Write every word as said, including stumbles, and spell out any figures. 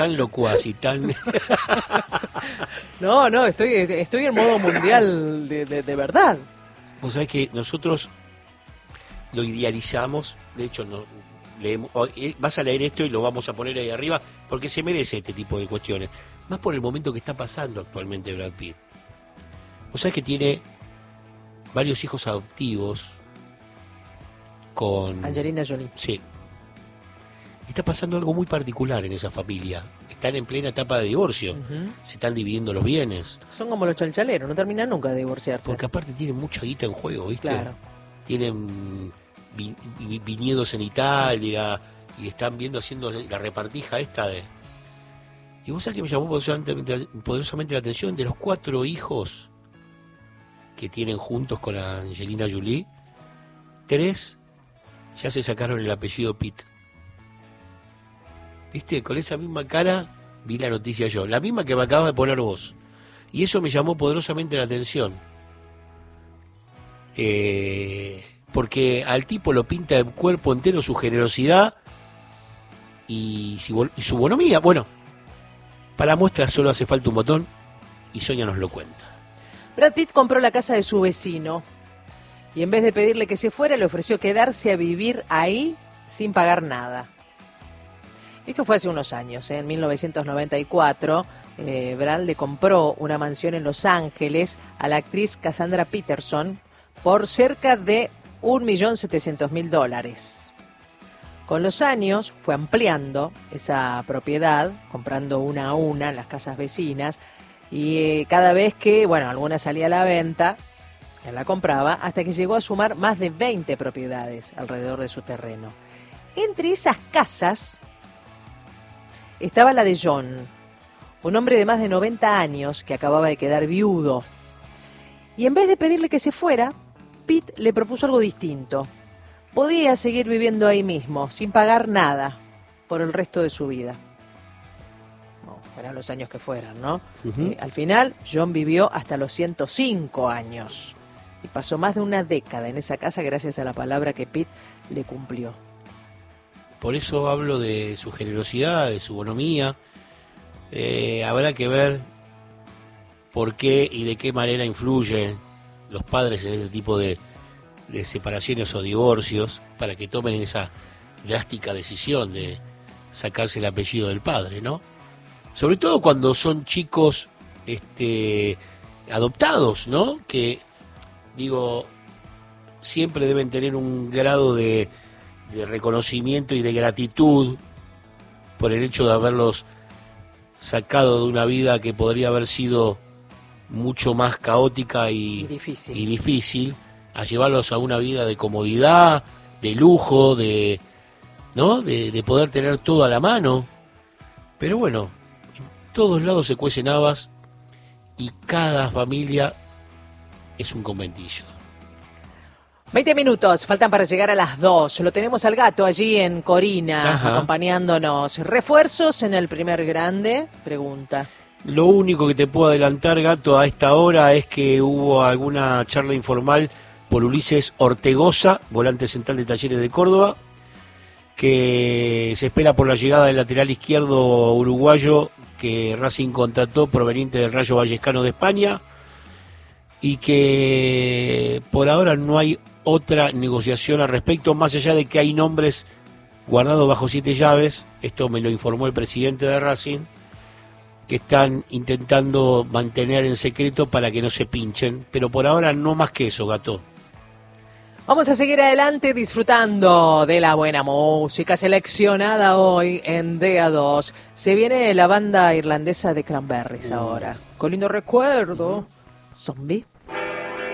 tan locuaz y tan... No, no, estoy estoy en modo mundial de, de, de verdad. Vos sabés que nosotros lo idealizamos, de hecho no leemos, vas a leer esto y lo vamos a poner ahí arriba, porque se merece este tipo de cuestiones. Más por el momento que está pasando actualmente Brad Pitt. Vos sabés que tiene varios hijos adoptivos con... Angelina Jolie. Sí. Está pasando algo muy particular en esa familia. Están en plena etapa de divorcio. Uh-huh. Se están dividiendo los bienes. Son como los chalchaleros, no terminan nunca de divorciarse. Porque aparte tienen mucha guita en juego, ¿viste? Claro. Tienen vi- vi- viñedos en Italia y están viendo haciendo la repartija esta de... Y vos sabés que me llamó poderosamente, poderosamente la atención, de los cuatro hijos que tienen juntos con Angelina Jolie, tres ya se sacaron el apellido Pitt. ¿Viste? Con esa misma cara vi la noticia yo, la misma que me acabas de poner vos. Y eso me llamó poderosamente la atención. Eh, porque al tipo lo pinta de cuerpo entero su generosidad y, y su bonomía. Bueno, para muestra solo hace falta un botón y Sonia nos lo cuenta. Brad Pitt compró la casa de su vecino y en vez de pedirle que se fuera, le ofreció quedarse a vivir ahí sin pagar nada. Esto fue hace unos años, ¿eh? En mil novecientos noventa y cuatro, eh, Brad le compró una mansión en Los Ángeles a la actriz Cassandra Peterson por cerca de un millón setecientos mil dólares. Con los años fue ampliando esa propiedad, comprando una a una las casas vecinas, y eh, cada vez que, bueno, alguna salía a la venta, él la compraba, hasta que llegó a sumar más de veinte propiedades alrededor de su terreno. Entre esas casas estaba la de John, un hombre de más de noventa años que acababa de quedar viudo. Y en vez de pedirle que se fuera, Pitt le propuso algo distinto. Podía seguir viviendo ahí mismo, sin pagar nada, por el resto de su vida. No, fueran los años que fueran, ¿no? Uh-huh. Eh, al final, John vivió hasta los ciento cinco años. Y pasó más de una década en esa casa gracias a la palabra que Pitt le cumplió. Por eso hablo de su generosidad, de su bonomía. Eh, habrá que ver por qué y de qué manera influyen los padres en este tipo de, de separaciones o divorcios para que tomen esa drástica decisión de sacarse el apellido del padre, ¿no? Sobre todo cuando son chicos este, adoptados, ¿no? Que, digo, siempre deben tener un grado de... de reconocimiento y de gratitud por el hecho de haberlos sacado de una vida que podría haber sido mucho más caótica y, y, difícil. y difícil, a llevarlos a una vida de comodidad, de lujo, de ¿no? De, de poder tener todo a la mano. Pero bueno, en todos lados se cuecen habas y cada familia es un conventillo. veinte minutos, faltan para llegar a las dos. Lo tenemos al gato allí en Corina, Ajá. acompañándonos. ¿Refuerzos en el primer grande? Pregunta. Lo único que te puedo adelantar, gato, a esta hora es que hubo alguna charla informal por Ulises Ortegoza, volante central de Talleres de Córdoba, que se espera por la llegada del lateral izquierdo uruguayo que Racing contrató proveniente del Rayo Vallecano de España, y que por ahora no hay otra negociación al respecto, más allá de que hay nombres guardados bajo siete llaves. Esto me lo informó el presidente de Racing, que están intentando mantener en secreto para que no se pinchen, pero por ahora no más que eso, gato. Vamos a seguir adelante disfrutando de la buena música seleccionada hoy en D A dos. Se viene la banda irlandesa de Cranberries uh. ahora. Con lindo recuerdo. Uh. Zombie.